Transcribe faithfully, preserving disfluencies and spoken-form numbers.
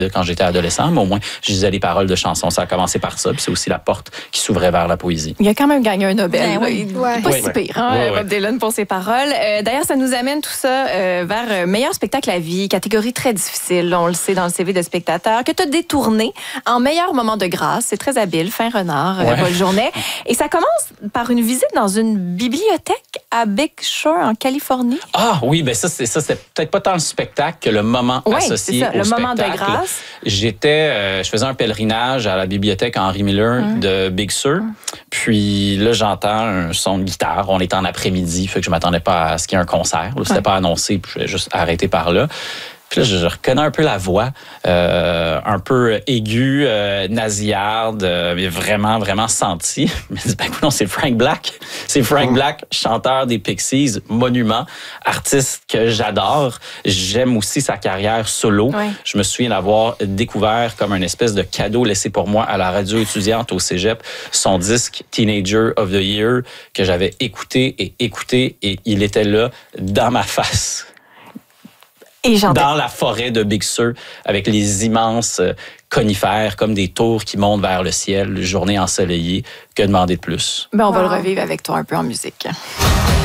de quand j'étais adolescent, mais au moins, je lisais les paroles de chansons. Ça a commencé par ça, puis c'est aussi la porte qui s'ouvrait vers la poésie. Il a quand même gagné un Nobel. Ben oui. Il Ouais. n'est pas Ouais. si pire, hein, Ouais, ouais. Bob Dylan, pour ses paroles. Euh, d'ailleurs, ça nous amène tout ça euh, vers euh, meilleur spectacle à vie, catégorie très difficile, on le sait dans le C V de spectateur, que tu as détourné en meilleur moment de grâce. C'est très habile, fin renard, euh, Ouais. Paul Journet. Et ça commence par une visite dans une bibliothèque à Big Sur, en Californie. Ah oui, ben ça, c'est ça, c'est peut-être pas tant le spectacle que le moment Oui, associé c'est ça, au le spectacle. moment de grâce. J'étais, euh, je faisais un pèlerinage à la bibliothèque Henry Miller Mmh. de Big Sur. Mmh. Puis là, j'entends un son de guitare. On est en après-midi, fait que je m'attendais pas à ce qu'il y ait un concert. Là, c'était ouais. pas annoncé, puis je vais juste arrêter par là. Puis là, je, je reconnais un peu la voix, euh, un peu aiguë, euh, nasillarde, euh, mais vraiment, vraiment sentie. Je me dis, ben non, c'est Frank Black. C'est Frank Black, chanteur des Pixies, monument, artiste que j'adore. J'aime aussi sa carrière solo. Ouais. Je me souviens d'avoir découvert comme une espèce de cadeau laissé pour moi à la radio étudiante au cégep, son disque Teenager of the Year que j'avais écouté et écouté et il était là dans ma face. Et Dans la forêt de Big Sur, avec les immenses conifères comme des tours qui montent vers le ciel, journée ensoleillée. Que demander de plus? Ben, on va Wow. le revivre avec toi un peu en musique.